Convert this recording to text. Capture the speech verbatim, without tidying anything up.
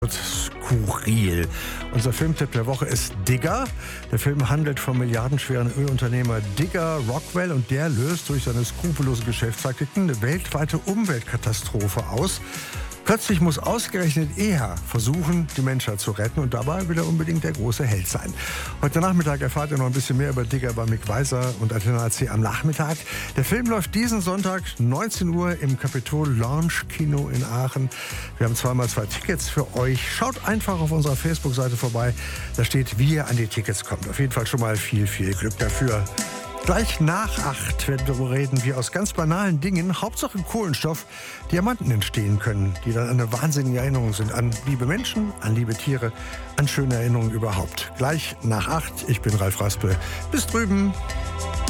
Skurril. Unser Filmtipp der Woche ist Digger. Der Film handelt vom milliardenschweren Ölunternehmer Digger Rockwell und der löst durch seine skrupellosen Geschäftspraktiken eine weltweite Umweltkatastrophe aus. Plötzlich muss ausgerechnet er versuchen, die Menschheit zu retten und dabei will er unbedingt der große Held sein. Heute Nachmittag erfahrt ihr noch ein bisschen mehr über Digger bei Mick Weiser und Antenne A C am Nachmittag. Der Film läuft diesen Sonntag neunzehn Uhr im Capitol Lounge Kino in Aachen. Wir haben zweimal zwei Tickets für euch. Schaut einfach auf unserer Facebook-Seite vorbei. Da steht, wie ihr an die Tickets kommt. Auf jeden Fall schon mal viel, viel Glück dafür. Gleich nach acht werden wir darüber reden, wie aus ganz banalen Dingen, Hauptsache Kohlenstoff, Diamanten entstehen können, die dann eine wahnsinnige Erinnerung sind an liebe Menschen, an liebe Tiere, an schöne Erinnerungen überhaupt. Gleich nach acht. Ich bin Ralf Raspel. Bis drüben.